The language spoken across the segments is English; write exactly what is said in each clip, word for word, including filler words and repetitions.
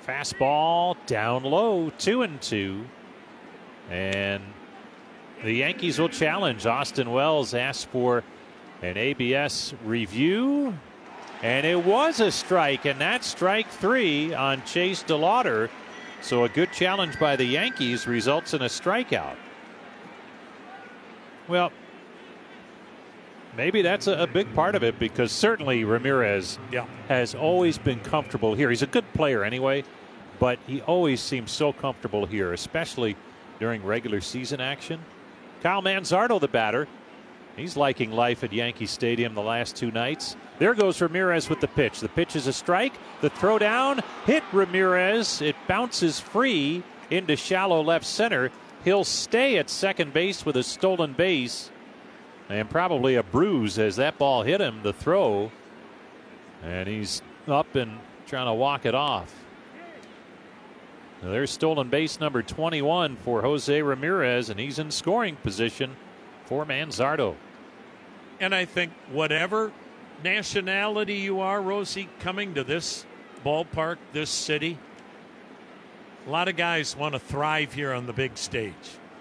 Fastball down low, two and two. And the Yankees will challenge. Austin Wells asked for an A B S review, and it was a strike, and that's strike three on Chase DeLauder. So a good challenge by the Yankees results in a strikeout. Well, maybe that's a, a big part of it, because certainly Ramirez yeah. has always been comfortable here. He's a good player anyway, but he always seems so comfortable here, especially during regular season action. Kyle Manzardo, the batter. He's liking life at Yankee Stadium the last two nights. There goes Ramirez with the pitch. The pitch is a strike. The throw down hit Ramirez. It bounces free into shallow left center. He'll stay at second base with a stolen base and probably a bruise as that ball hit him, the throw. And he's up and trying to walk it off. Now there's stolen base number twenty-one for Jose Ramirez, and he's in scoring position for Manzardo. And I think whatever nationality you are, Rosie, coming to this ballpark, this city, a lot of guys want to thrive here on the big stage.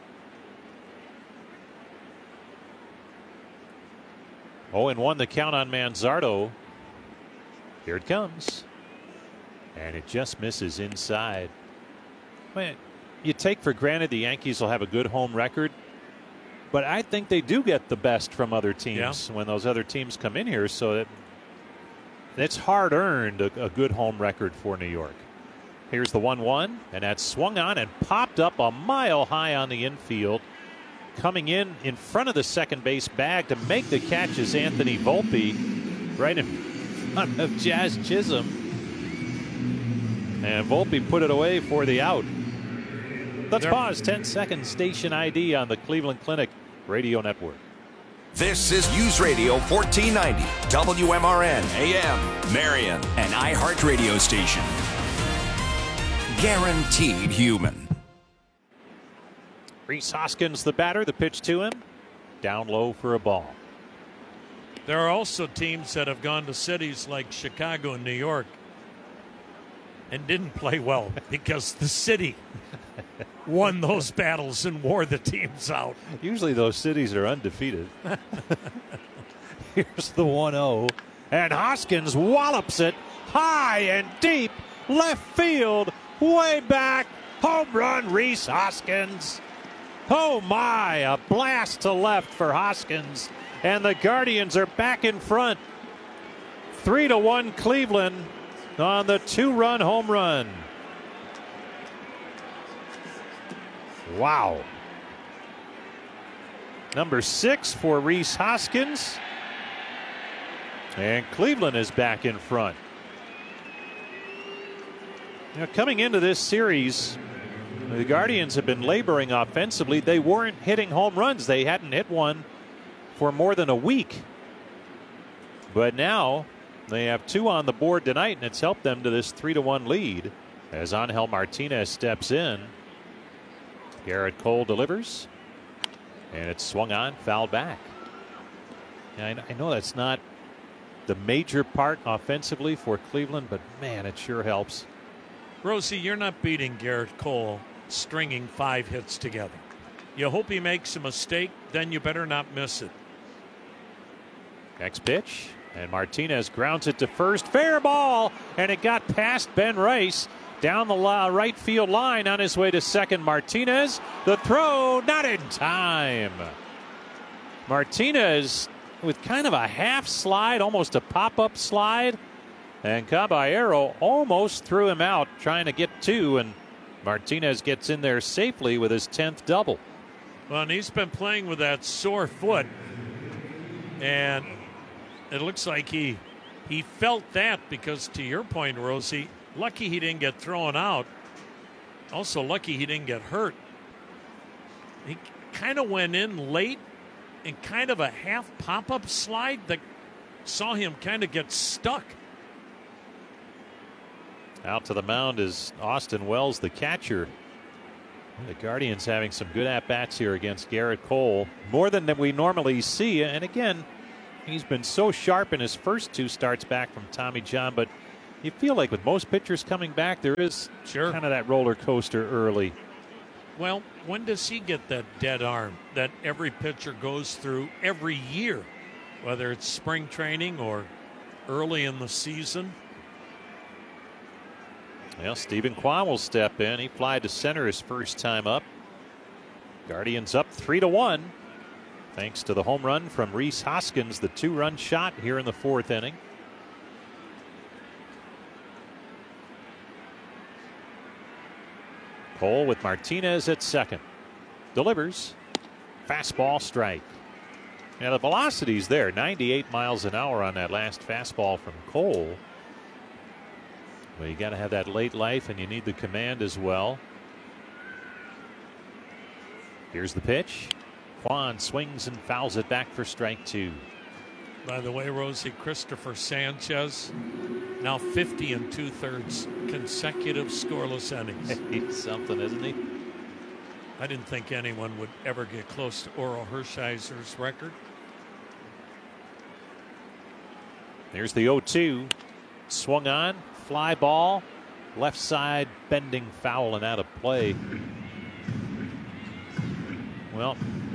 oh and one the count on Manzardo. Here it comes. And it just misses inside. Man, you take for granted the Yankees will have a good home record, but I think they do get the best from other teams yeah. when those other teams come in here. So that it's hard earned a, a good home record for New York. Here's the one one, and that's swung on and popped up a mile high on the infield. Coming in in front of the second base bag to make the catch is Anthony Volpe, right in front of Jazz Chisholm. And Volpe put it away for the out. Let's There. pause. ten seconds. Station I D on the Cleveland Clinic Radio Network. This is News Radio fourteen ninety, W M R N, A M, Marion, an iHeart radio station. Guaranteed human. Rhys Hoskins, the batter. The pitch to him. Down low for a ball. There are also teams that have gone to cities like Chicago and New York and didn't play well because the city won those battles and wore the teams out. Usually those cities are undefeated. Here's the one oh. And Hoskins wallops it high and deep. Left field. Way back. Home run, Rhys Hoskins. Oh my, a blast to left for Hoskins. And the Guardians are back in front. Three to one Cleveland on the two-run home run. Wow. Number six for Rhys Hoskins. And Cleveland is back in front. Now, coming into this series, the Guardians have been laboring offensively. They weren't hitting home runs. They hadn't hit one for more than a week. But now they have two on the board tonight, and it's helped them to this three to one lead as Angel Martinez steps in. Garrett Cole delivers, and it's swung on, fouled back. And I know that's not the major part offensively for Cleveland, but man, it sure helps. Rosie, you're not beating Garrett Cole stringing five hits together. You hope he makes a mistake, then you better not miss it. Next pitch, and Martinez grounds it to first. Fair ball, and it got past Ben Rice down the right field line on his way to second. Martinez, the throw, not in time. Martinez with kind of a half slide, almost a pop-up slide, and Caballero almost threw him out trying to get two, and Martinez gets in there safely with his tenth double. Well, and he's been playing with that sore foot, and it looks like he he felt that because, to your point, Rosie, lucky he didn't get thrown out. Also lucky he didn't get hurt. He kind of went in late and kind of a half pop-up slide that saw him kind of get stuck. Out to the mound is Austin Wells, the catcher. The Guardians having some good at-bats here against Garrett Cole. More than we normally see. And again, he's been so sharp in his first two starts back from Tommy John. But you feel like with most pitchers coming back, there is Sure. kind of that roller coaster early. Well, when does he get that dead arm that every pitcher goes through every year, whether it's spring training or early in the season? Well, Stephen Kwan will step in. He flied to center his first time up. Guardians up three to one, thanks to the home run from Rhys Hoskins, the two-run shot here in the fourth inning. Cole with Martinez at second. Delivers. Fastball strike. Now the velocity's there, ninety-eight miles an hour on that last fastball from Cole. Well, you got to have that late life, and you need the command as well. Here's the pitch. Kwan swings and fouls it back for strike two. By the way, Rosie, Christopher Sanchez, now fifty and two-thirds consecutive scoreless innings. He's something, isn't he? I didn't think anyone would ever get close to Orel Hershiser's record. Here's the oh two. Swung on, fly ball, left side bending foul and out of play. Well,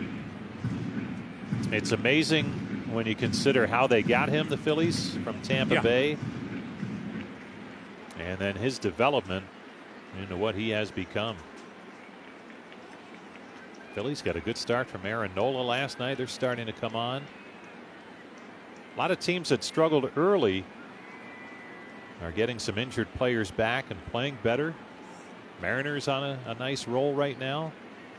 it's amazing when you consider how they got him, the Phillies, from Tampa Yeah. Bay. And then his development into what he has become. Phillies got a good start from Aaron Nola last night. They're starting to come on. A lot of teams that struggled early are getting some injured players back and playing better. Mariners on a, a nice roll right now.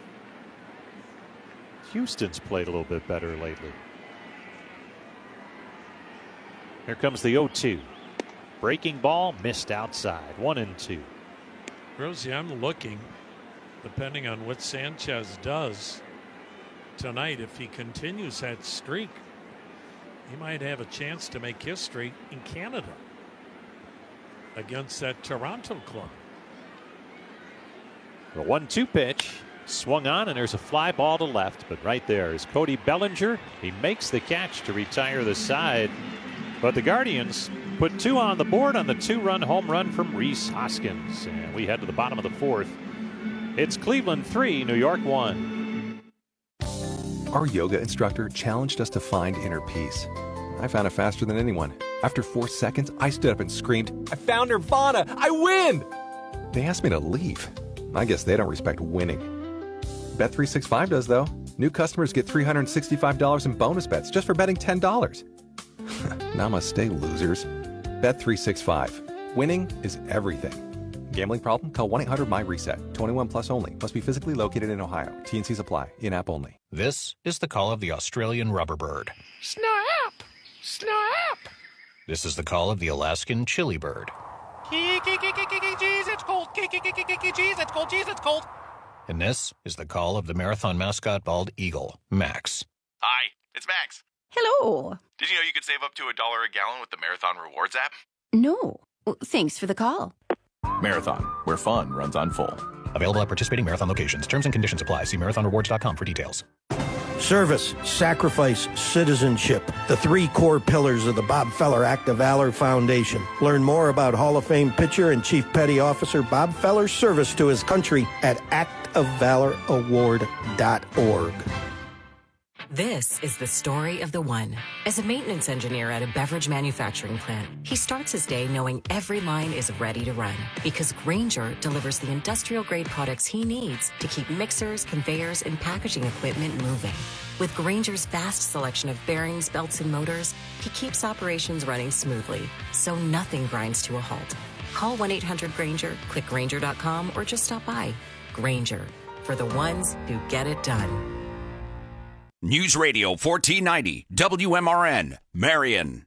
Houston's played a little bit better lately. Here comes the oh two. Breaking ball missed outside. One and two. Rosie, I'm looking, depending on what Sanchez does tonight, if he continues that streak, he might have a chance to make history in Canada against that Toronto club. The one two pitch swung on, and there's a fly ball to left, but right there is Cody Bellinger. He makes the catch to retire the side, but the Guardians put two on the board on the two-run home run from Rhys Hoskins, and we head to the bottom of the fourth. It's Cleveland three, New York one. Our yoga instructor challenged us to find inner peace. I found it faster than anyone. After four seconds, I stood up and screamed, "I found Nirvana! I win!" They asked me to leave. I guess they don't respect winning. Bet three sixty-five does, though. New customers get three hundred sixty-five dollars in bonus bets just for betting ten dollars. Namaste, losers. Bet three sixty-five. Winning is everything. Gambling problem? Call one eight hundred my reset. twenty-one plus only. Must be physically located in Ohio. T N Cs apply. In-app only. This is the call of the Australian rubberbird. Snap! Snap! This is the call of the Alaskan chili bird. Jeez, it's cold. Jeez, it's cold. Jeez, it's cold. And this is the call of the marathon mascot bald eagle, Max. Hi, it's Max. Hello. Did you know you could save up to a dollar a gallon with the Marathon Rewards app? No. Thanks for the call. Marathon, where fun runs on full. Available at participating marathon locations. Terms and conditions apply. See marathon rewards dot com for details. Service, sacrifice, citizenship. The three core pillars of the Bob Feller Act of Valor Foundation. Learn more about Hall of Fame pitcher and Chief Petty Officer Bob Feller's service to his country at act of valor award dot org. This is the story of the one. As a maintenance engineer at a beverage manufacturing plant, he starts his day knowing every line is ready to run because Grainger delivers the industrial-grade products he needs to keep mixers, conveyors, and packaging equipment moving. With Grainger's vast selection of bearings, belts, and motors, he keeps operations running smoothly, so nothing grinds to a halt. Call one eight hundred Grainger, click Grainger dot com, or just stop by. Grainger, for the ones who get it done. News Radio fourteen ninety, W M R N, Marion.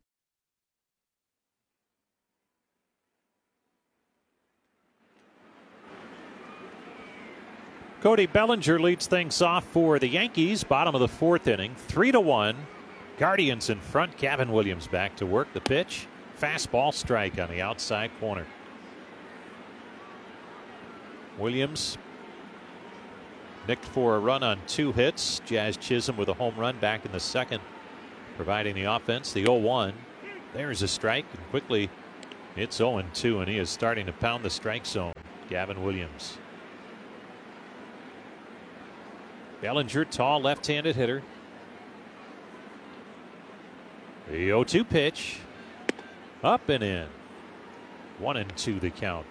Cody Bellinger leads things off for the Yankees. Bottom of the fourth inning, three to one. Guardians in front. Gavin Williams back to work the pitch. Fastball strike on the outside corner. Williams nicked for a run on two hits. Jazz Chisholm with a home run back in the second, providing the offense. The oh one. There's a strike, and quickly It's oh and two, and he is starting to pound the strike zone. Gavin Williams. Bellinger, tall left-handed hitter. The oh two pitch. Up and in. One and two the count.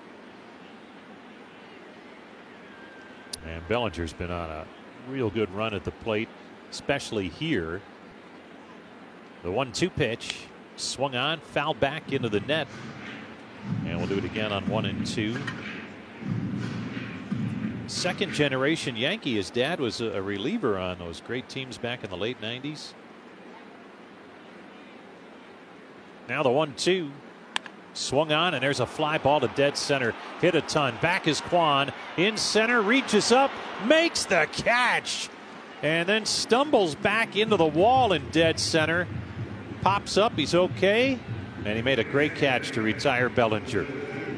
And Bellinger's been on a real good run at the plate, especially here. The one two pitch. Swung on, fouled back into the net. And we'll do it again on one and two. Second generation Yankee. His dad was a reliever on those great teams back in the late nineties. Now the one two. Swung on, and there's a fly ball to dead center. Hit a ton. Back is Kwan. In center, reaches up, makes the catch, and then stumbles back into the wall in dead center. Pops up, he's okay, and he made a great catch to retire Bellinger.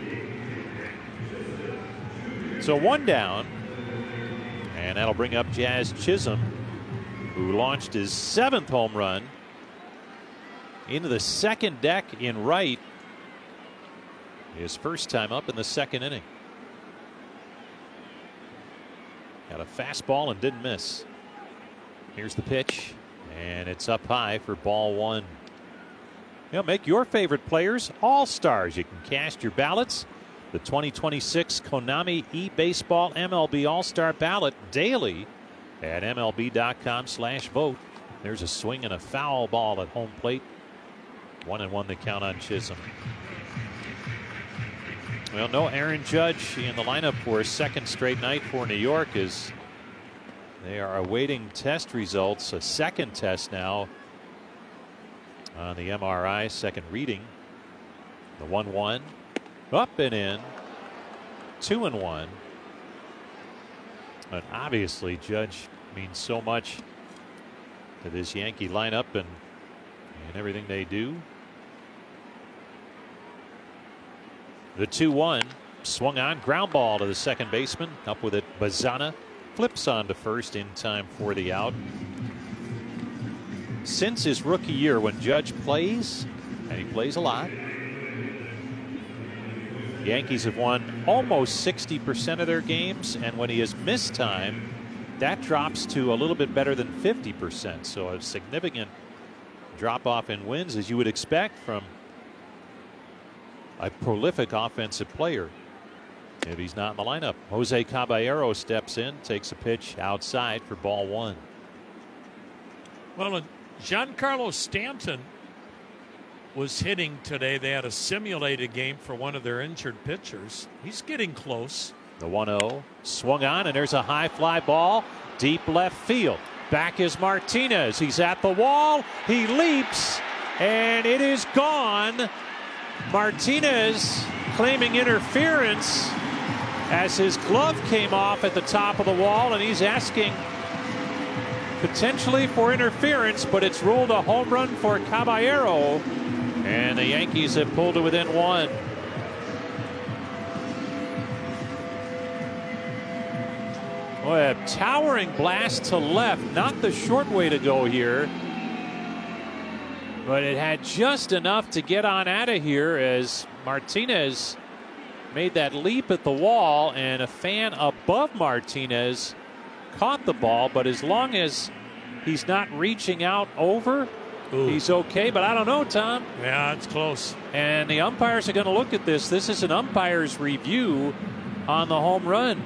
So one down, and that'll bring up Jazz Chisholm, who launched his seventh home run into the second deck in right. His first time up in the second inning. Got a fastball and didn't miss. Here's the pitch, and it's up high for ball one. You know, make your favorite players all-stars. You can cast your ballots. The twenty twenty-six Konami eBaseball M L B All-Star Ballot daily at M L B dot com slash vote. There's a swing and a foul ball at home plate. One and one the count on Chisholm. Well, no Aaron Judge in the lineup for a second straight night for New York as they are awaiting test results. A second test now on the M R I, second reading. The one one. Up and in. Two and one. But obviously, Judge means so much to this Yankee lineup and, and everything they do. The two one. Swung on. Ground ball to the second baseman. Up with it, Bazana. Flips on to first in time for the out. Since his rookie year, when Judge plays, and he plays a lot, Yankees have won almost sixty percent of their games, and when he has missed time, that drops to a little bit better than fifty percent. So a significant drop off in wins, as you would expect from a prolific offensive player if he's not in the lineup. Jose Caballero steps in, takes a pitch outside for ball one. Well, uh, Giancarlo Stanton was hitting today. They had a simulated game for one of their injured pitchers. He's getting close. The one oh. Swung on, and there's a high fly ball. Deep left field. Back is Martinez. He's at the wall. He leaps, and it is gone. Martinez claiming interference as his glove came off at the top of the wall, and he's asking potentially for interference, but it's ruled a home run for Caballero, and the Yankees have pulled to within one. Boy, a towering blast to left, not the short way to go here, but it had just enough to get on out of here as Martinez made that leap at the wall, and a fan above Martinez caught the ball, but as long as he's not reaching out over, Ooh. he's okay. But I don't know, Tom. Yeah, it's close. And the umpires are going to look at this. This is an umpire's review on the home run.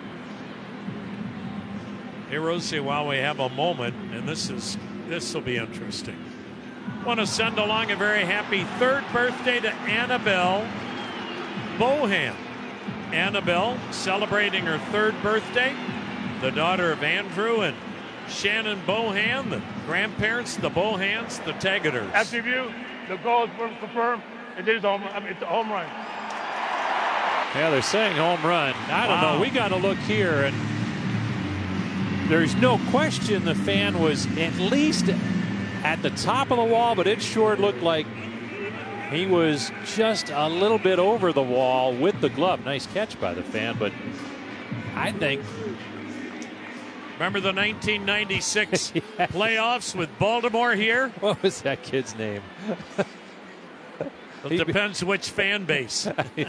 Hey, Rosie, while we have a moment, and this is this will be interesting. Want to send along a very happy third birthday to Annabelle Bohan. Annabelle celebrating her third birthday. The daughter of Andrew and Shannon Bohan, the grandparents, the Bohans, the Taggaters. After review, the goal is confirmed. It is home. I mean, it's a home run. Yeah, they're saying home run. I don't wow. know. We got to look here, and there's no question the fan was at least at the top of the wall, but it sure looked like he was just a little bit over the wall with the glove. Nice catch by the fan, but I think. Remember the nineteen ninety-six yes. playoffs with Baltimore here? What was that kid's name? It depends which fan base.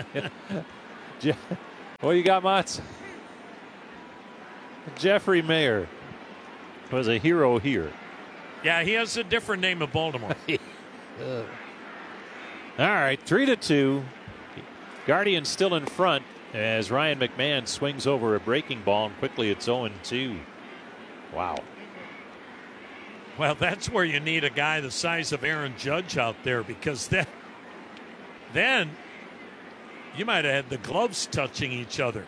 What you got, Mats? Jeffrey Mayer was a hero here. Yeah, he has a different name in Baltimore. uh. All right, three to two. Guardians still in front as Ryan McMahon swings over a breaking ball, and quickly it's oh and two. Wow. Well, that's where you need a guy the size of Aaron Judge out there, because then, then you might have had the gloves touching each other.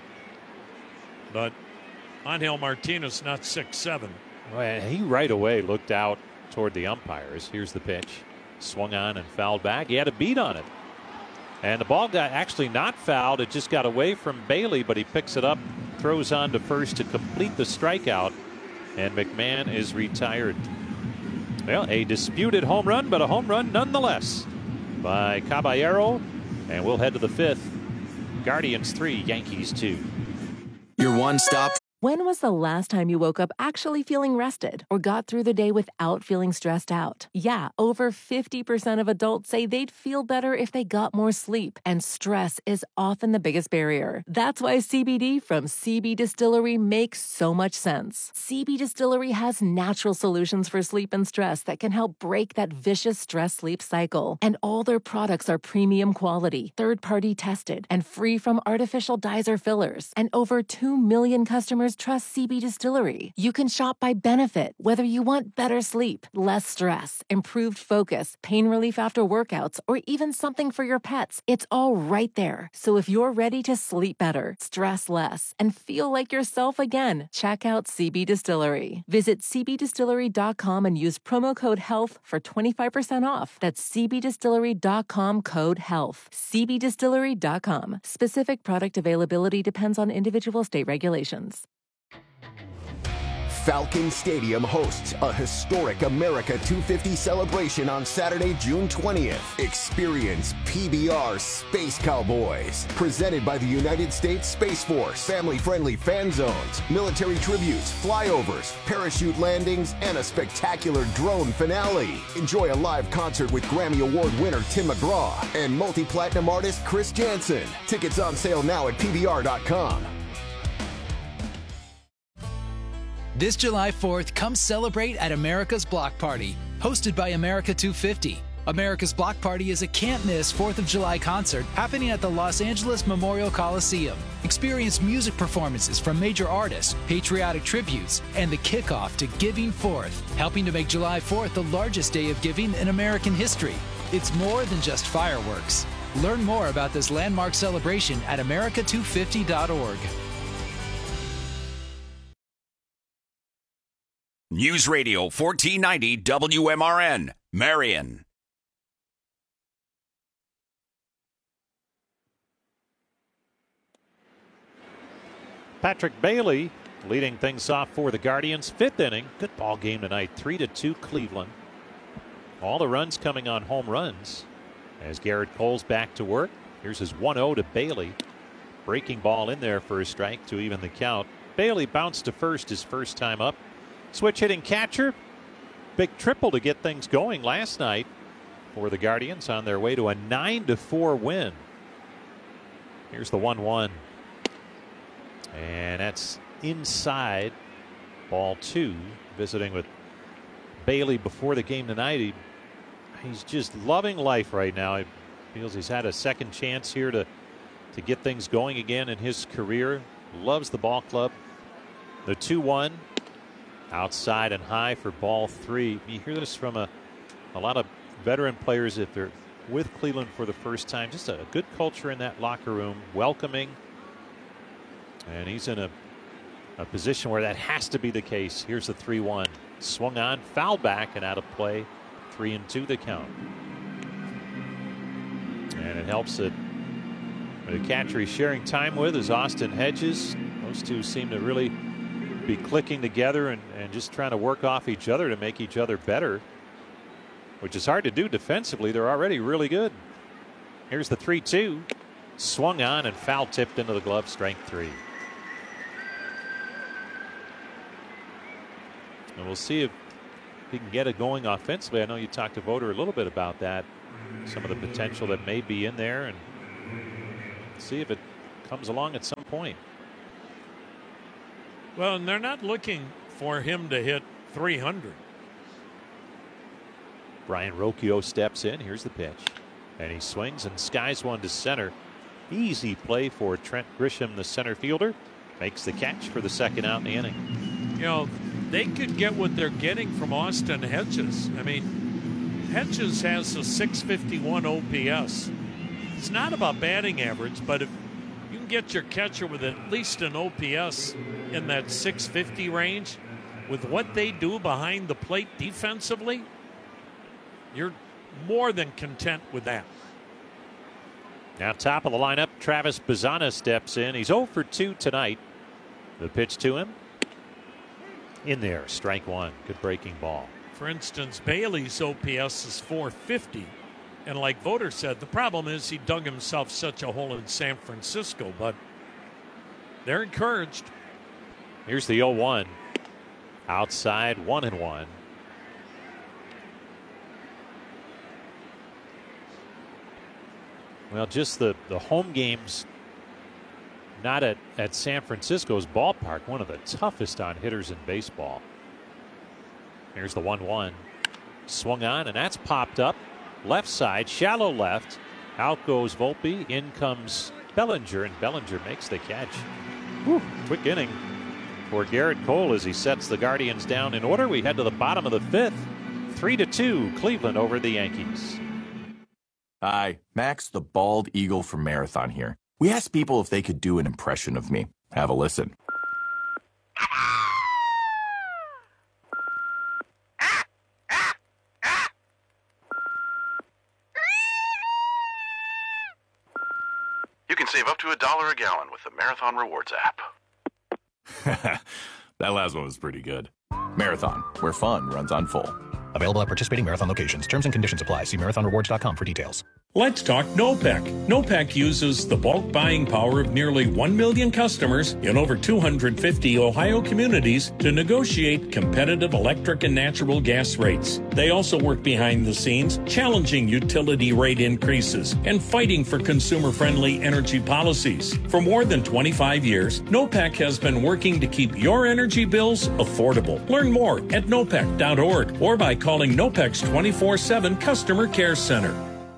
But Angel Martinez, not six seven. Well, he right away looked out toward the umpires. Here's the pitch. Swung on and fouled back. He had a beat on it. And the ball got actually not fouled. It just got away from Bailey, but he picks it up, throws on to first to complete the strikeout, and McMahon is retired. Well, a disputed home run, but a home run nonetheless by Caballero. And we'll head to the fifth. Guardians three, Yankees two. Your one stop. When was the last time you woke up actually feeling rested or got through the day without feeling stressed out? Yeah, over fifty percent of adults say they'd feel better if they got more sleep, and stress is often the biggest barrier. That's why C B D from C B Distillery makes so much sense. C B Distillery has natural solutions for sleep and stress that can help break that vicious stress-sleep cycle. And all their products are premium quality, third-party tested, and free from artificial dyes or fillers. And over two million customers trust C B Distillery. You can shop by benefit, whether you want better sleep, less stress, improved focus, pain relief after workouts, or even something for your pets. It's all right there. So if you're ready to sleep better, stress less, and feel like yourself again, check out C B Distillery. Visit c b distillery dot com and use promo code HEALTH for twenty-five percent off. That's c b distillery dot com code HEALTH. c b distillery dot com. Specific product availability depends on individual state regulations. Falcon Stadium hosts a historic America two fifty celebration on Saturday, June twentieth. Experience P B R Space Cowboys, presented by the United States Space Force. Family-friendly fan zones, military tributes, flyovers, parachute landings, and a spectacular drone finale. Enjoy a live concert with Grammy Award winner Tim McGraw and multi-platinum artist Chris Jansen. Tickets on sale now at P B R dot com. This July fourth, come celebrate at America's Block Party, hosted by America two fifty. America's Block Party is a can't-miss fourth of July concert happening at the Los Angeles Memorial Coliseum. Experience music performances from major artists, patriotic tributes, and the kickoff to Giving Fourth, helping to make July fourth the largest day of giving in American history. It's more than just fireworks. Learn more about this landmark celebration at america two fifty dot org. News Radio fourteen ninety W M R N, Marion. Patrick Bailey leading things off for the Guardians. Fifth inning. Good ball game tonight. Three to two Cleveland. All the runs coming on home runs as Garrett Cole's back to work. Here's his one oh to Bailey. Breaking ball in there for a strike to even the count. Bailey bounced to first his first time up. Switch hitting catcher. Big triple to get things going last night for the Guardians on their way to a nine to four win. Here's the one one. And that's inside. Ball two. Visiting with Bailey before the game tonight. He, he's just loving life right now. He feels he's had a second chance here to, to get things going again in his career. Loves the ball club. The two one. Outside and high for ball three. You hear this from a, a lot of veteran players if they're with Cleveland for the first time. Just a good culture in that locker room, welcoming. And he's in a, a position where that has to be the case. Here's the three one. Swung on, foul back, and out of play. Three and two the count. And it helps that the catcher he's sharing time with is Austin Hedges. Those two seem to really be clicking together and, and just trying to work off each other to make each other better, which is hard to do defensively. They're already really good. Here's the three two. Swung on and foul tipped into the glove. Strike three. And we'll see if he can get it going offensively. I know you talked to Voter a little bit about that. some of the potential that may be in there and see if it comes along at some point. Well, and they're not looking for him to hit three hundred. Brian Rocchio steps in. Here's the pitch. And he swings and skies one to center. Easy play for Trent Grisham, the center fielder. Makes the catch for the second out in the inning. You know, they could get what they're getting from Austin Hedges. I mean, Hedges has a six fifty-one O P S. It's not about batting average, but if you can get your catcher with at least an O P S in that six fifty range, with what they do behind the plate defensively, you're more than content with that. Now top of the lineup, Travis Bazzana steps in. He's oh for two tonight. The pitch to him. In there, strike one. Good breaking ball. For instance, Bailey's O P S is four fifty. And like Voter said, the problem is he dug himself such a hole in San Francisco, but they're encouraged. Here's the oh one. Outside, one and one. Well, just the, the home games, not at, at San Francisco's ballpark, one of the toughest on hitters in baseball. Here's the one one. Swung on, and that's popped up. Left side, shallow left. Out goes Volpe. In comes Bellinger, and Bellinger makes the catch. Whew, quick inning for Garrett Cole as he sets the Guardians down in order. We head to the bottom of the fifth. Three to two, Cleveland over the Yankees. Hi, Max the Bald Eagle from Marathon here. We asked people if they could do an impression of me. Have a listen. You can save up to a dollar a gallon with the Marathon Rewards app. That last one was pretty good. Marathon, where fun runs on full. Available at participating Marathon locations. Terms and conditions apply. See marathon rewards dot com for details. Let's talk NOPEC. NOPEC uses the bulk buying power of nearly one million customers in over two hundred fifty Ohio communities to negotiate competitive electric and natural gas rates. They also work behind the scenes, challenging utility rate increases and fighting for consumer-friendly energy policies. For more than twenty-five years, NOPEC has been working to keep your energy bills affordable. Learn more at nopec dot org or by calling NOPEC's twenty-four seven Customer Care Center.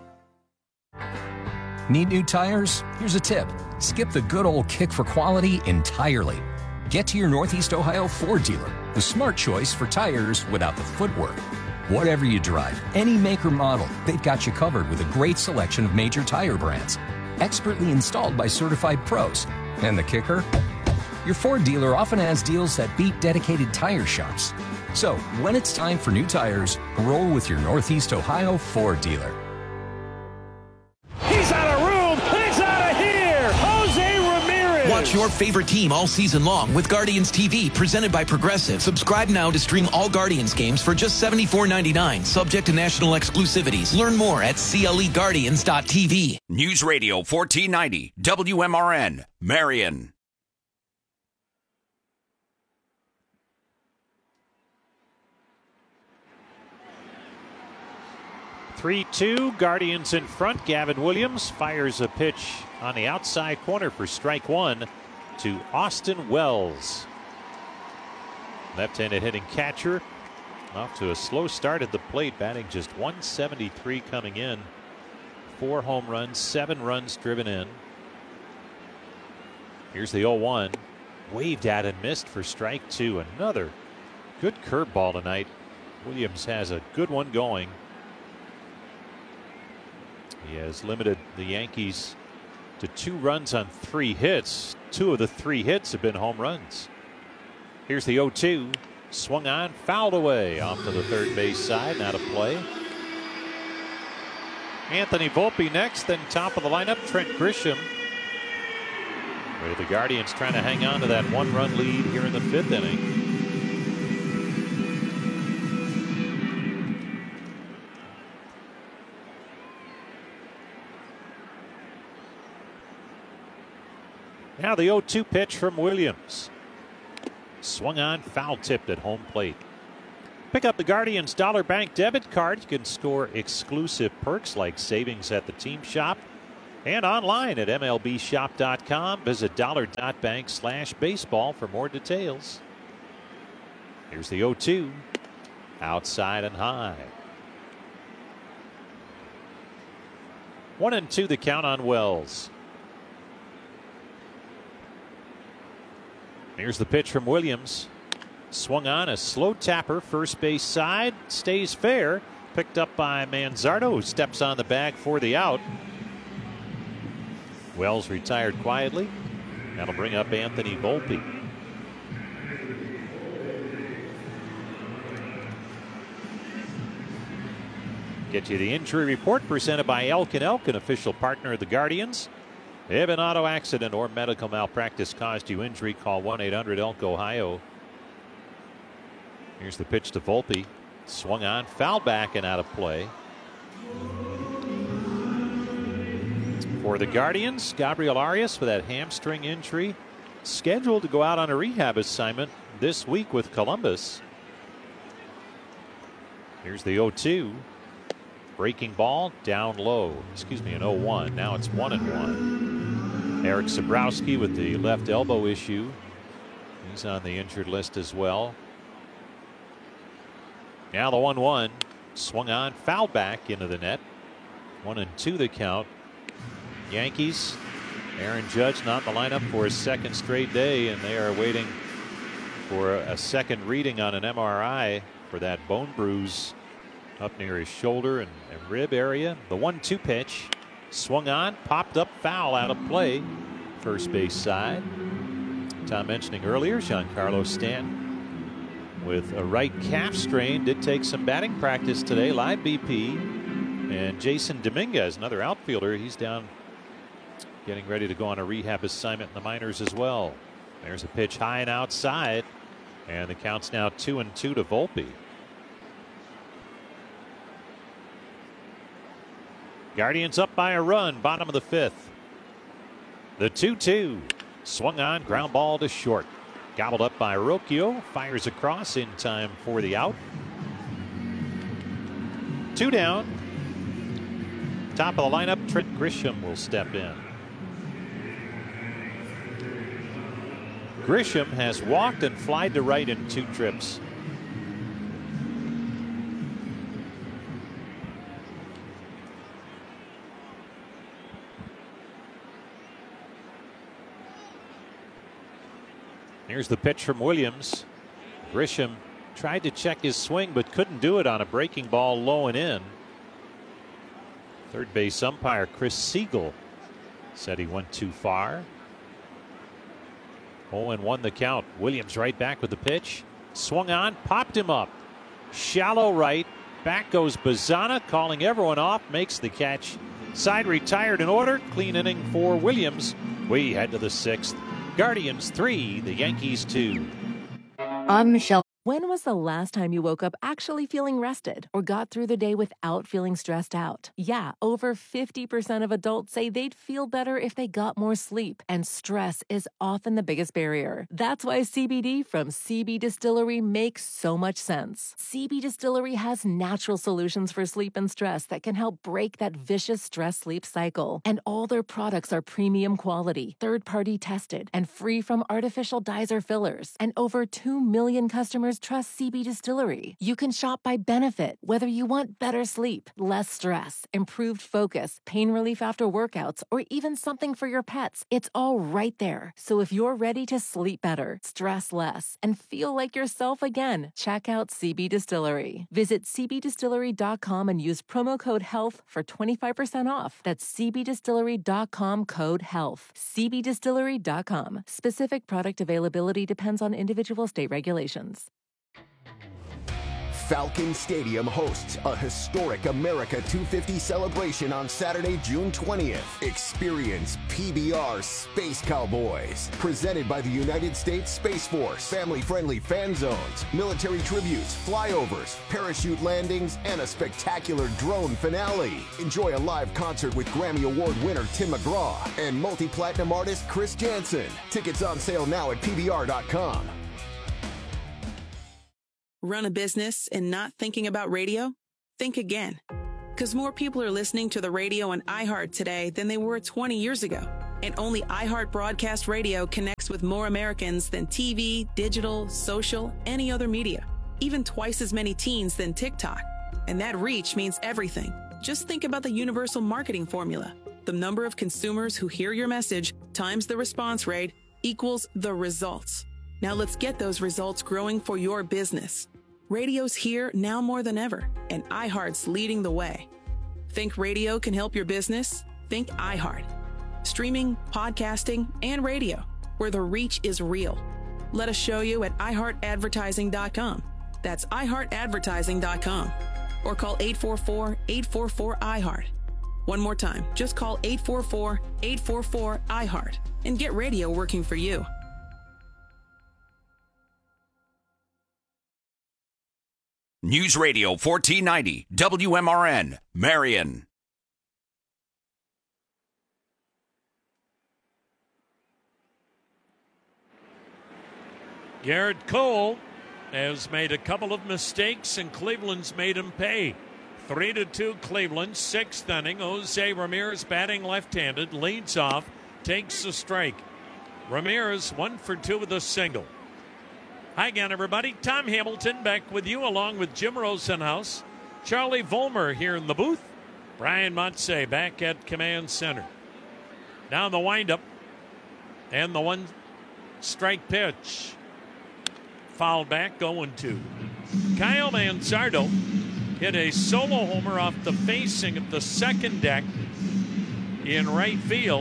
Need new tires? Here's a tip. Skip the good old kick for quality entirely. Get to your Northeast Ohio Ford dealer, the smart choice for tires without the footwork. Whatever you drive, any make or model, they've got you covered with a great selection of major tire brands. Expertly installed by certified pros. And the kicker? Your Ford dealer often has deals that beat dedicated tire shops. So, when it's time for new tires, roll with your Northeast Ohio Ford dealer. He's out of room, and it's out of here! Jose Ramirez! Watch your favorite team all season long with Guardians T V, presented by Progressive. Subscribe now to stream all Guardians games for just seventy-four ninety-nine, subject to national exclusivities. Learn more at C L E Guardians dot T V. News Radio fourteen ninety, W M R N, Marion. three two, Guardians in front. Gavin Williams fires a pitch on the outside corner for strike one to Austin Wells. Left-handed hitting catcher. Off to a slow start at the plate, batting just one seventy-three coming in. Four home runs, seven runs driven in. Here's the oh one. Waved at and missed for strike two. Another good curveball tonight. Williams has a good one going. He has limited the Yankees to two runs on three hits. Two of the three hits have been home runs. Here's the oh two. Swung on, fouled away off to the third base side. Now to play. Anthony Volpe next, then top of the lineup, Trent Grisham. With the Guardians trying to hang on to that one-run lead here in the fifth inning. Now the oh two pitch from Williams. Swung on, foul tipped at home plate. Pick up the Guardians Dollar Bank debit card. You can score exclusive perks like savings at the team shop and online at M L B shop dot com. Visit dollar.bank slash baseball for more details. Here's the oh two. Outside and high. One and two the count on Wells. Here's the pitch from Williams. Swung on a slow tapper, first base side, stays fair. Picked up by Manzardo, who steps on the bag for the out. Wells retired quietly. That'll bring up Anthony Volpe. Get you the injury report presented by Elkin Elkin, official partner of the Guardians. If an auto accident or medical malpractice caused you injury, call one eight hundred Elk Ohio. Here's the pitch to Volpe. Swung on, foul back and out of play. For the Guardians, Gabriel Arias with that hamstring injury, scheduled to go out on a rehab assignment this week with Columbus. Here's the oh two. Breaking ball down low. Excuse me, an oh one. Now it's one and one. Eric Sabrowski with the left elbow issue. He's on the injured list as well. Now the one one. Swung on, foul back into the net. One and two the count. Yankees. Aaron Judge not in the lineup for his second straight day, and they are waiting for a second reading on an M R I for that bone bruise up near his shoulder and, and rib area. The one two pitch. Swung on, popped up, foul out of play. First base side. Tom mentioning earlier, Giancarlo Stanton with a right calf strain, did take some batting practice today, live B P. And Jason Dominguez, another outfielder, he's down getting ready to go on a rehab assignment in the minors as well. There's a pitch high and outside, and the count's now two and two to Volpe. Guardians up by a run, bottom of the fifth. The two two. Swung on, ground ball to short. Gobbled up by Rocchio. Fires across in time for the out. Two down. Top of the lineup, Trent Grisham will step in. Grisham has walked and flied to right in two trips. Here's the pitch from Williams. Grisham tried to check his swing but couldn't do it on a breaking ball low and in. Third base umpire Chris Siegel said he went too far. oh and one the count. Williams right back with the pitch. Swung on, popped him up. Shallow right. Back goes Bazana, calling everyone off, makes the catch. Side retired in order. Clean inning for Williams. We head to the sixth. Guardians three, the Yankees two. I'm Michelle. When was the last time you woke up actually feeling rested or got through the day without feeling stressed out? Yeah, over fifty percent of adults say they'd feel better if they got more sleep, and stress is often the biggest barrier. That's why C B D from C B Distillery makes so much sense. C B Distillery has natural solutions for sleep and stress that can help break that vicious stress-sleep cycle. And all their products are premium quality, third-party tested, and free from artificial dyes or fillers. And over two million customers trust C B Distillery. You can shop by benefit, whether you want better sleep, less stress, improved focus, pain relief after workouts, or even something for your pets. It's all right there. So if you're ready to sleep better, stress less, and feel like yourself again, check out C B Distillery. Visit c b distillery dot com and use promo code HEALTH for twenty-five percent off. That's c b distillery dot com code HEALTH. c b distillery dot com. Specific product availability depends on individual state regulations. Falcon Stadium hosts a historic America two fifty celebration on Saturday, June twentieth. Experience P B R Space Cowboys, presented by the United States Space Force. Family-friendly fan zones, military tributes, flyovers, parachute landings, and a spectacular drone finale. Enjoy a live concert with Grammy Award winner Tim McGraw and multi-platinum artist Chris Janson. Tickets on sale now at P B R dot com. Run a business and not thinking about radio? Think again. Because more people are listening to the radio on iHeart today than they were twenty years ago. And only iHeart Broadcast Radio connects with more Americans than T V, digital, social, any other media. Even twice as many teens than TikTok. And that reach means everything. Just think about the universal marketing formula. The number of consumers who hear your message times the response rate equals the results. Now let's get those results growing for your business. Radio's here now more than ever, and iHeart's leading the way. Think radio can help your business? Think iHeart. Streaming, podcasting, and radio, where the reach is real. Let us show you at i heart advertising dot com. That's i heart advertising dot com. Or call eight four four, eight four four, I heart. One more time, just call eight four four, eight four four, I heart and get radio working for you. News Radio fourteen ninety, W M R N, Marion. Garrett Cole has made a couple of mistakes, and Cleveland's made him pay. Three to two Cleveland, sixth inning. Jose Ramirez batting left-handed, leads off, takes the strike. Ramirez one for two with a single. Hi again, everybody. Tom Hamilton back with you, along with Jim Rosenhaus, Charlie Vollmer here in the booth, Brian Motze back at Command Center. Now the windup and the one strike pitch. Fouled back, going to. Kyle Manzardo hit a solo homer off the facing of the second deck in right field.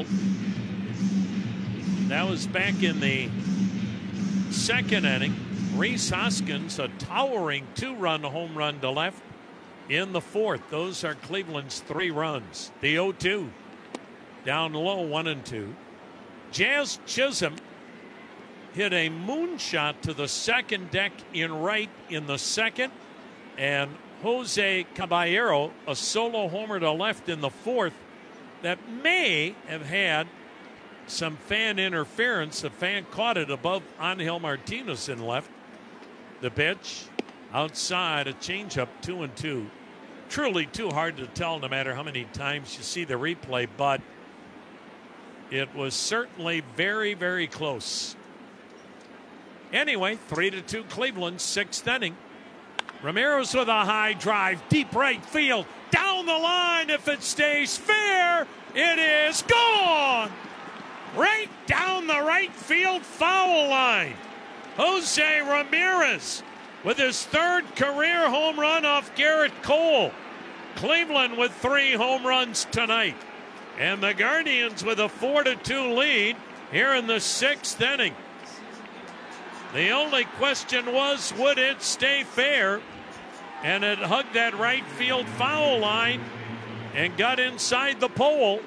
That was back in the second inning. Rhys Hoskins, a towering two-run home run to left in the fourth. Those are Cleveland's three runs. The oh two down low, one and two. Jazz Chisholm hit a moonshot to the second deck in right in the second, and Jose Caballero a solo homer to left in the fourth that may have had some fan interference. The fan caught it above Angel Martinez in left. The pitch outside, a changeup, two and two. Truly too hard to tell no matter how many times you see the replay, but it was certainly very, very close. Anyway, three to two Cleveland, sixth inning. Ramirez with a high drive, deep right field, down the line. If it stays fair, it is gone. Right down the right field foul line. Jose Ramirez with his third career home run off Garrett Cole. Cleveland with three home runs tonight. And the Guardians with a four to two lead here in the sixth inning. The only question was, would it stay fair? And it hugged that right field foul line and got inside the pole.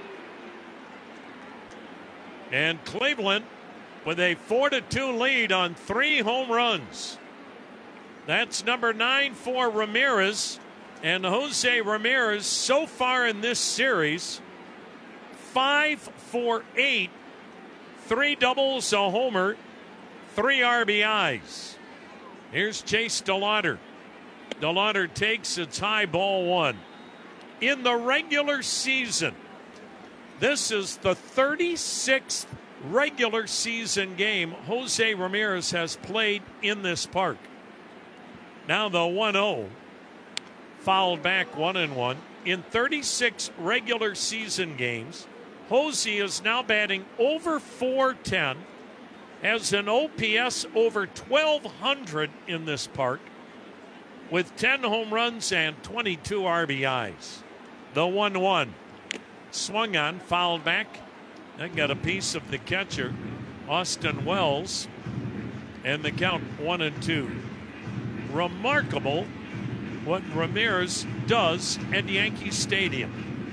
And Cleveland with a four to two lead on three home runs. That's number nine for Ramirez. And Jose Ramirez, so far in this series, five for eight, three doubles, a homer, three R B Is. Here's Chase DeLauder. DeLauder takes its high ball one. In the regular season, this is the thirty-sixth regular season game Jose Ramirez has played in this park. Now the one oh, fouled back, one and one. In thirty-six regular season games, Jose is now batting over four ten, has an O P S over twelve hundred in this park, with ten home runs and twenty-two R B Is. The one one. Swung on, fouled back. That got a piece of the catcher, Austin Wells. And the count one and two. Remarkable what Ramirez does at Yankee Stadium.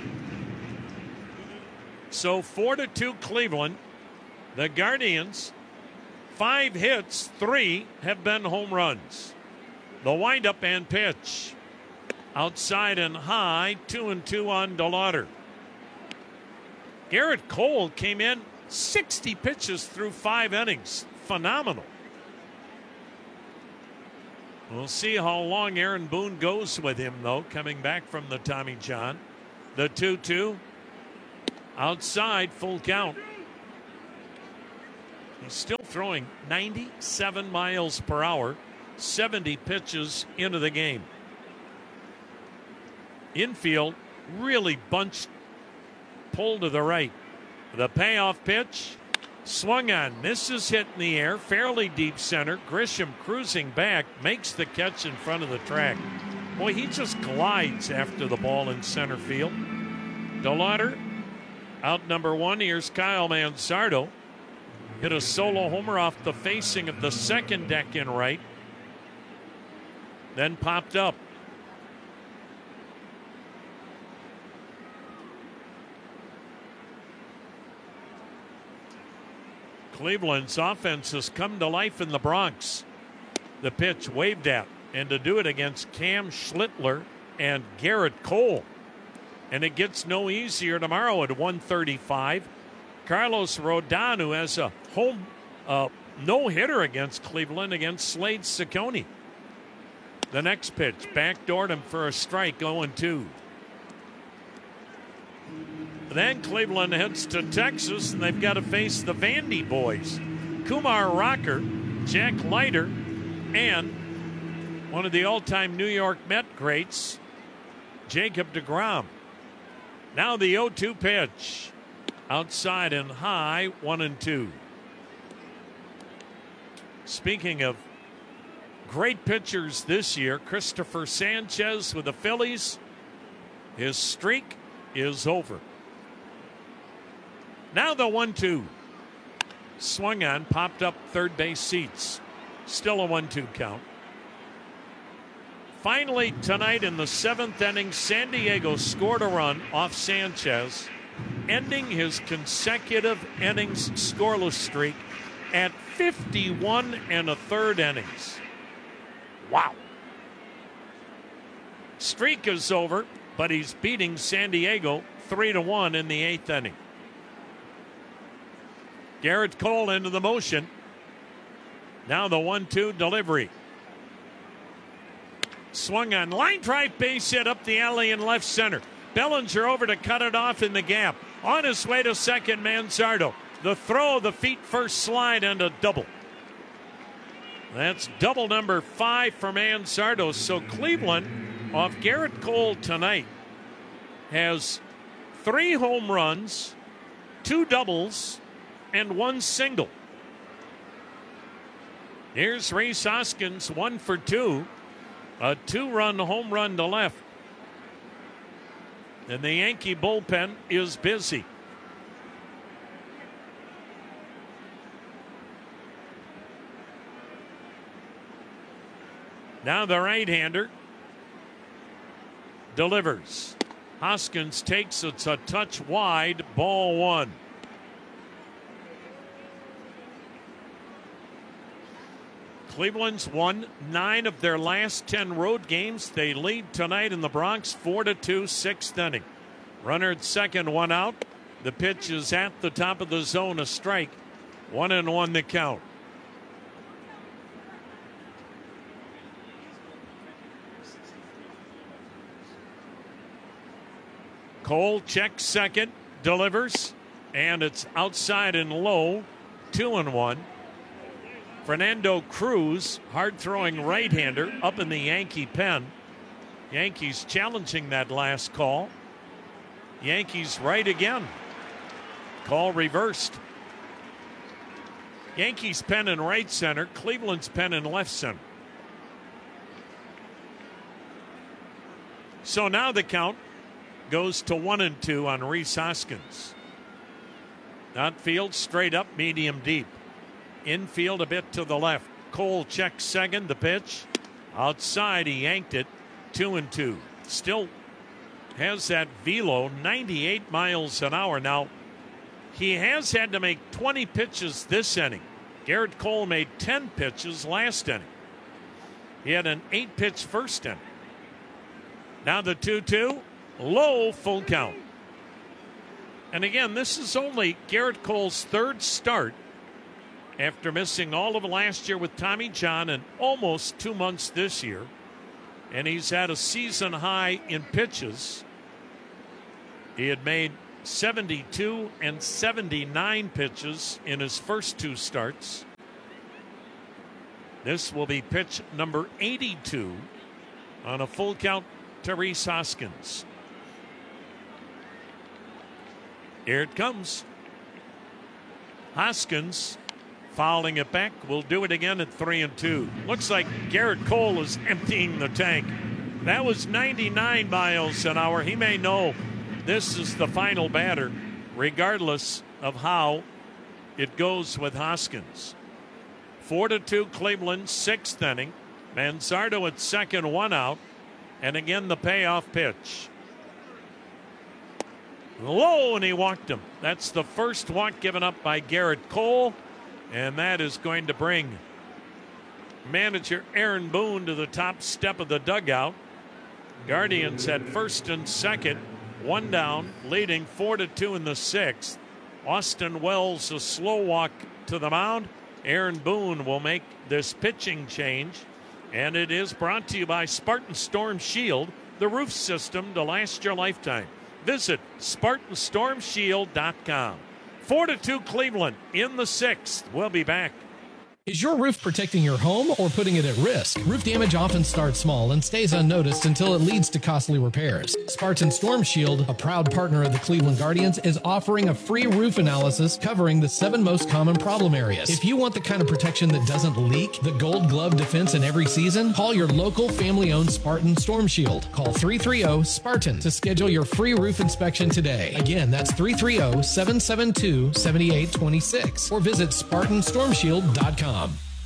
So four to two Cleveland. The Guardians, five hits, three have been home runs. The windup and pitch. Outside and high, two and two on DeLauder. Garrett Cole came in sixty pitches through five innings. Phenomenal. We'll see how long Aaron Boone goes with him, though, coming back from the Tommy John. The two two. Outside, full count. He's still throwing ninety-seven miles per hour, seventy pitches into the game. Infield really bunched, pulled to the right. The payoff pitch, swung on, misses, hit in the air, fairly deep center. Grisham cruising back, makes the catch in front of the track. Boy, he just glides after the ball in center field. DeLauder out number one. Here's Kyle Manzardo. Hit a solo homer off the facing of the second deck in right. Then popped up. Cleveland's offense has come to life in the Bronx. The pitch waved at, and to do it against Cam Schlittler and Garrett Cole. And it gets no easier tomorrow at one thirty-five. Carlos Rodon, who has a home uh, no-hitter against Cleveland against Slade Ciccone. The next pitch, backdoored him for a strike, oh and two. Then Cleveland heads to Texas, and they've got to face the Vandy boys. Kumar Rocker, Jack Leiter, and one of the all-time New York Met greats, Jacob deGrom. Now the oh two pitch. Outside and high, one and two. Speaking of great pitchers this year, Christopher Sanchez with the Phillies. His streak is over. Now the one two. Swung on, popped up third base seats. Still a one two count. Finally tonight in the seventh inning, San Diego scored a run off Sanchez, ending his consecutive innings scoreless streak at fifty-one and a third innings. Wow. Streak is over, but he's beating San Diego three to one in the eighth inning. Garrett Cole into the motion. Now the one two delivery. Swung on, line drive, base hit up the alley in left center. Bellinger over to cut it off in the gap. On his way to second, Manzardo. The throw, the feet first slide, and a double. That's double number five for Manzardo. So Cleveland, off Garrett Cole tonight, has three home runs, two doubles, and one single. Here's Rhys Hoskins, one for two. A two-run home run to left. And the Yankee bullpen is busy. Now the right-hander delivers. Hoskins takes it, it's a touch wide, ball one. Cleveland's won nine of their last ten road games. They lead tonight in the Bronx four to two, sixth inning. Runner at second, one out. The pitch is at the top of the zone, a strike. One and one the count. Cole checks second, delivers, and it's outside and low, two and one. Fernando Cruz, hard-throwing right-hander, up in the Yankee pen. Yankees challenging that last call. Yankees right again. Call reversed. Yankees pen in right center, Cleveland's pen in left center. So now the count goes to one and two on Rhys Hoskins. Outfield straight up, medium deep. Infield a bit to the left. Cole checks second. The pitch outside. He yanked it. Two and two. Still has that velo, ninety-eight miles an hour. Now, he has had to make twenty pitches this inning. Garrett Cole made ten pitches last inning. He had an eight pitch first inning. Now the two two. Low, full count. And again, this is only Garrett Cole's third start after missing all of last year with Tommy John and almost two months this year. And he's had a season high in pitches. He had made seventy-two and seventy-nine pitches in his first two starts. This will be pitch number eighty-two on a full count to Rhys Hoskins. Here it comes. Hoskins fouling it back. Will do it again at three and two. Looks like Garrett Cole is emptying the tank. That was ninety-nine miles an hour. He may know this is the final batter, regardless of how it goes with Hoskins. Four to two Cleveland, sixth inning. Manzardo at second, one out. And again the payoff pitch. Low, and he walked him. That's the first walk given up by Garrett Cole. And that is going to bring manager Aaron Boone to the top step of the dugout. Guardians at first and second, one down, leading four to two in the sixth. Austin Wells a slow walk to the mound. Aaron Boone will make this pitching change. And it is brought to you by Spartan Storm Shield, the roof system to last your lifetime. Visit Spartan Storm Shield dot com. Four to two Cleveland in the sixth. We'll be back. Is your roof protecting your home or putting it at risk? Roof damage often starts small and stays unnoticed until it leads to costly repairs. Spartan Storm Shield, a proud partner of the Cleveland Guardians, is offering a free roof analysis covering the seven most common problem areas. If you want the kind of protection that doesn't leak, the gold glove defense in every season, call your local family-owned Spartan Storm Shield. Call three three zero SPARTAN to schedule your free roof inspection today. Again, that's three three zero, seven seven two, seven eight two six or visit Spartan Storm Shield dot com.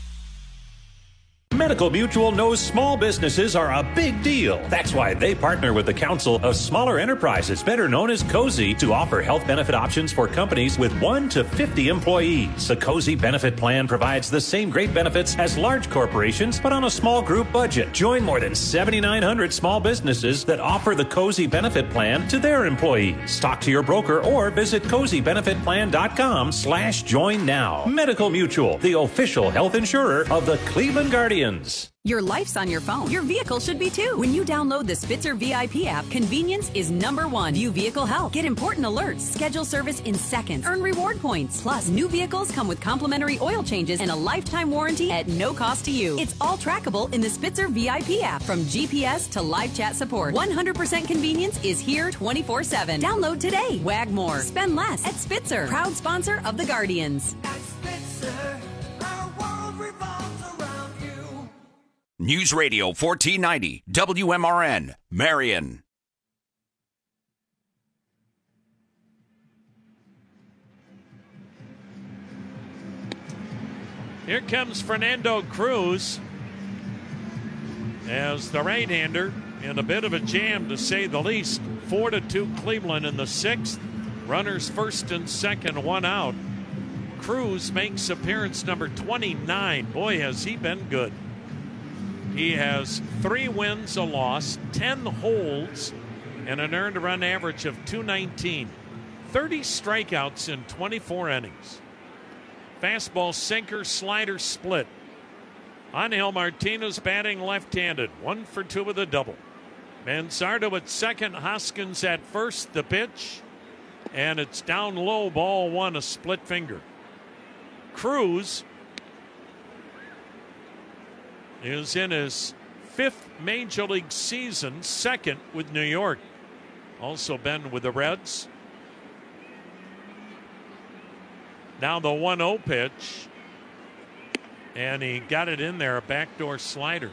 Medical Mutual knows small businesses are a big deal. That's why they partner with the Council of Smaller Enterprises, better known as COSI, to offer health benefit options for companies with one to fifty employees. The COSI benefit plan provides the same great benefits as large corporations, but on a small group budget. Join more than seventy-nine hundred small businesses that offer the COSI benefit plan to their employees. Talk to your broker or visit cozy benefit plan dot com slash join now. Medical Mutual, the official health insurer of the Cleveland Guardians. Your life's on your phone. Your vehicle should be too. When you download the Spitzer V I P app, convenience is number one. View vehicle health. Get important alerts. Schedule service in seconds. Earn reward points. Plus, new vehicles come with complimentary oil changes and a lifetime warranty at no cost to you. It's all trackable in the Spitzer V I P app. From G P S to live chat support, one hundred percent convenience is here twenty-four seven. Download today. Wag more. Spend less at Spitzer. Proud sponsor of the Guardians. At Spitzer, our world revolves around you. News Radio fourteen ninety, W M R N, Marion. Here comes Fernando Cruz as the right-hander in a bit of a jam, to say the least. Four to two Cleveland in the sixth. Runners first and second, one out. Cruz makes appearance number twenty-nine. Boy, has he been good. He has three wins, a loss, ten holds, and an earned run average of two nineteen. thirty strikeouts in twenty-four innings. Fastball, sinker, slider, split. Angel Martinez batting left-handed, one for two with a double. Manzardo at second, Hoskins at first, the pitch, and it's down low, ball one, a split finger. Cruz is in his fifth major league season, second with New York. Also been with the Reds. Now the one oh pitch. And he got it in there, a backdoor slider.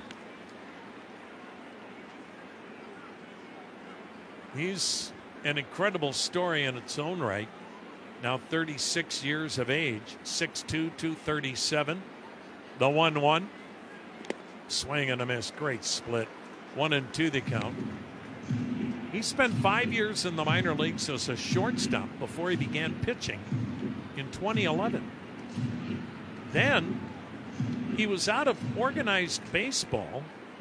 He's an incredible story in its own right. Now thirty-six years of age, six two, two thirty-seven. The one one. Swing and a miss. Great split. One and two the count. He spent five years in the minor leagues as a shortstop before he began pitching in twenty eleven. Then he was out of organized baseball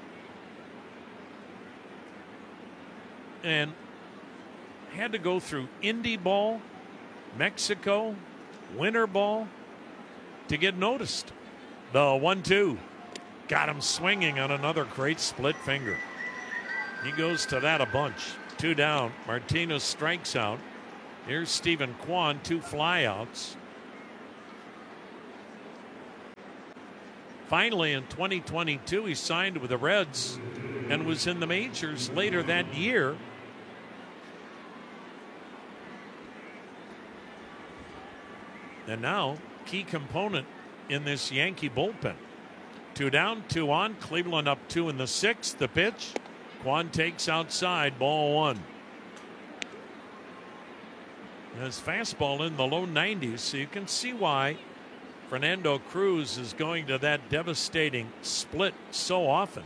and had to go through indie ball, Mexico, winter ball, to get noticed. The one two got him swinging on another great split finger. He goes to that a bunch. Two down. Martinez strikes out. Here's Stephen Kwan, two flyouts. Finally, in twenty twenty-two, he signed with the Reds and was in the majors later that year. And now, key component in this Yankee bullpen. Two down, two on. Cleveland up two in the sixth. The pitch. Kwan takes outside, ball one. His fastball in the low nineties, so you can see why Fernando Cruz is going to that devastating split so often.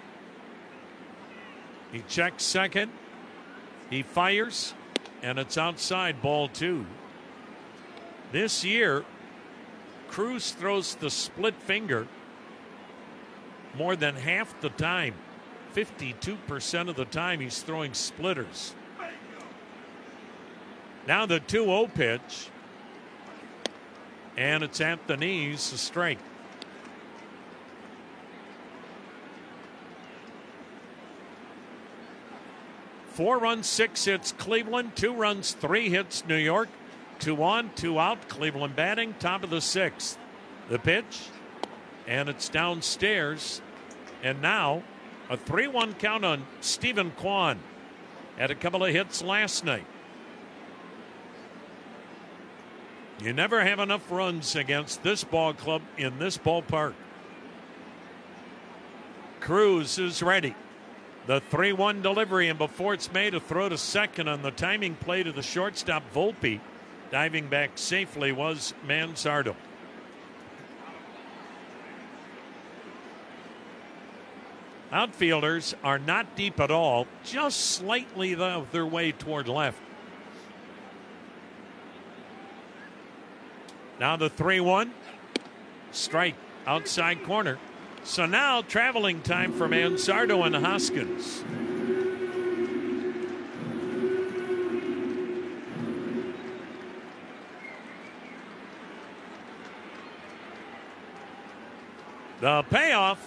He checks second. He fires, and it's outside, ball two. This year, Cruz throws the split finger more than half the time. fifty-two percent of the time he's throwing splitters. Now the two oh pitch. And it's at the knees, a strike. Four runs, six hits, Cleveland. Two runs, three hits, New York. Two on, two out, Cleveland batting, top of the sixth. The pitch, and it's downstairs. And now a three one count on Stephen Kwan. Had a couple of hits last night. You never have enough runs against this ball club in this ballpark. Cruz is ready. The three one delivery, and before it's made, a throw to second on the timing play to the shortstop, Volpe. Diving back safely was Manzardo. Outfielders are not deep at all, just slightly the, their way toward left. Now the three one. Strike outside corner. So now traveling time for Manzardo and Hoskins. The payoff.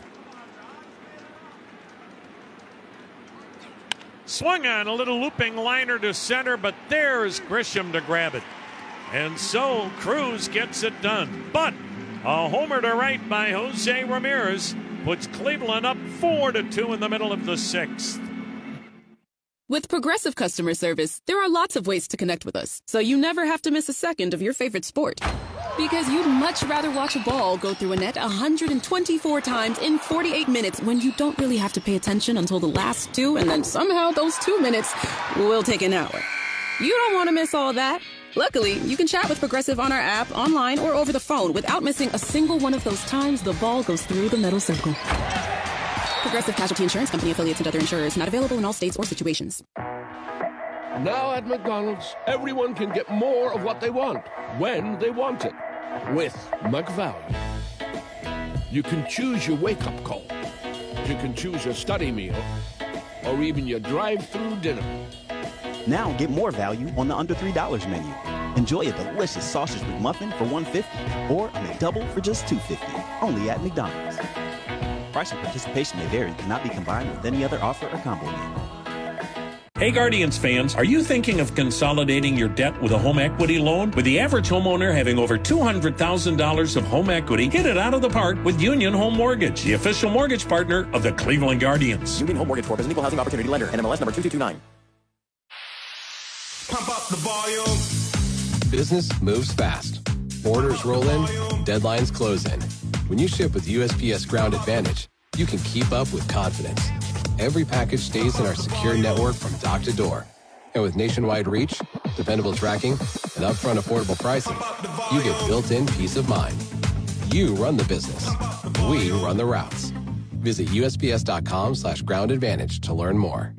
Swung on a little looping liner to center, but there's Grisham to grab it. And so Cruz gets it done. But a homer to right by Jose Ramirez puts Cleveland up four to two in the middle of the sixth. With Progressive customer service, there are lots of ways to connect with us, so you never have to miss a second of your favorite sport. Because you'd much rather watch a ball go through a net one hundred twenty-four times in forty-eight minutes when you don't really have to pay attention until the last two, and then somehow those two minutes will take an hour. You don't want to miss all that. Luckily, you can chat with Progressive on our app, online, or over the phone without missing a single one of those times the ball goes through the metal circle. Progressive Casualty Insurance Company, affiliates, and other insurers. Not available in all states or situations. Now at McDonald's, everyone can get more of what they want, when they want it, with McValue. You can choose your wake-up call. You can choose your study meal, or even your drive-through dinner. Now get more value on the under three dollars menu. Enjoy a delicious sausage McMuffin for one dollar fifty or a McDouble for just two dollars fifty. Only at McDonald's. Price and participation may vary. Cannot be combined with any other offer or combo meal. Hey Guardians fans, are you thinking of consolidating your debt with a home equity loan? With the average homeowner having over two hundred thousand dollars of home equity, hit it out of the park with Union Home Mortgage, the official mortgage partner of the Cleveland Guardians. Union Home Mortgage Corp is an equal housing opportunity lender. N M L S number two two two nine. Pump up the volume. Business moves fast. Orders roll in, deadlines close in. When you ship with U S P S Ground Advantage, you can keep up with confidence. Every package stays in our secure network from dock to door. And with nationwide reach, dependable tracking, and upfront affordable pricing, you get built-in peace of mind. You run the business. We run the routes. Visit U S P S dot com slash ground advantage to learn more.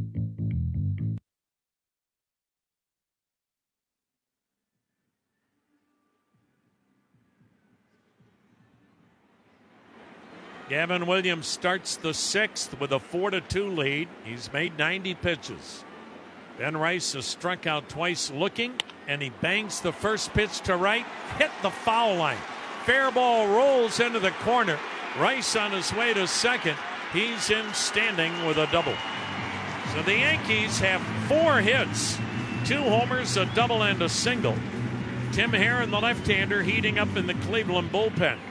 Gavin Williams starts the sixth with a four to two lead. He's made ninety pitches. Ben Rice has struck out twice looking, and he bangs the first pitch to right, hit the foul line. Fair ball rolls into the corner. Rice on his way to second. He's in standing with a double. So the Yankees have four hits, two homers, a double, and a single. Tim Herron, the left-hander, heating up in the Cleveland bullpen.